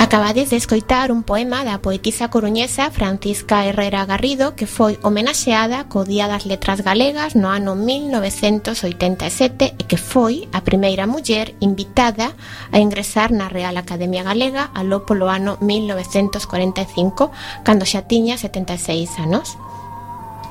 Acabades de escoitar un poema da poetisa coruñesa Francisca Herrera Garrido, que foi homenaxeada co Día das Letras Galegas no ano 1987 e que foi a primeira muller invitada a ingresar na Real Academia Galega aló polo ano 1945, cando xa tiña 76 anos.